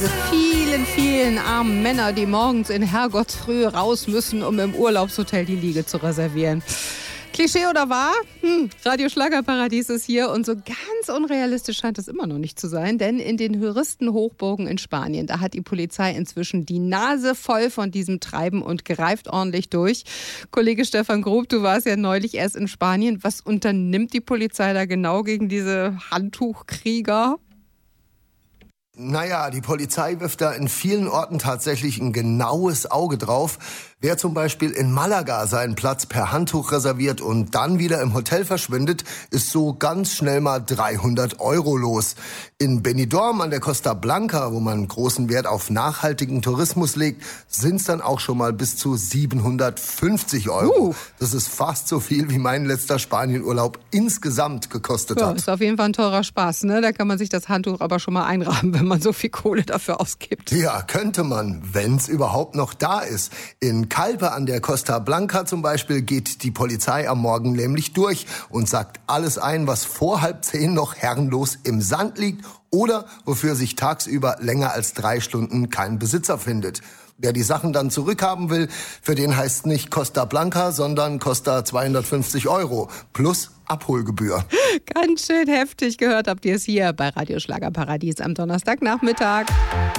Vielen, vielen armen Männer, die morgens in Herrgottsfrühe raus müssen, um im Urlaubshotel die Liege zu reservieren. Klischee oder wahr? Radio Schlagerparadies ist hier und so ganz unrealistisch scheint es immer noch nicht zu sein, denn in den Touristenhochburgen in Spanien, da hat die Polizei inzwischen die Nase voll von diesem Treiben und greift ordentlich durch. Kollege Stefan Grob, du warst ja neulich erst in Spanien. Was unternimmt die Polizei da genau gegen diese Handtuchkrieger? Naja, die Polizei wirft da in vielen Orten tatsächlich ein genaues Auge drauf. Wer zum Beispiel in Malaga seinen Platz per Handtuch reserviert und dann wieder im Hotel verschwindet, ist so ganz schnell mal 300 € los. In Benidorm an der Costa Blanca, wo man großen Wert auf nachhaltigen Tourismus legt, sind es dann auch schon mal bis zu 750 €. Das ist fast so viel, wie mein letzter Spanienurlaub insgesamt gekostet hat. Ist auf jeden Fall ein teurer Spaß, ne? Da kann man sich das Handtuch aber schon mal einrahmen, wenn man so viel Kohle dafür ausgibt. Ja, könnte man, wenn es überhaupt noch da ist. In Calpe an der Costa Blanca zum Beispiel geht die Polizei am Morgen nämlich durch und sagt alles ein, was vor 9:30 noch herrenlos im Sand liegt oder wofür sich tagsüber länger als 3 Stunden kein Besitzer findet. Wer die Sachen dann zurückhaben will, für den heißt nicht Costa Blanca, sondern Costa 250 € plus Abholgebühr. Ganz schön heftig. Gehört habt ihr es hier bei Radio Schlagerparadies am Donnerstagnachmittag.